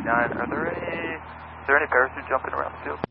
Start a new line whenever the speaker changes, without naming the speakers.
99, is there any parachute jumping around the field?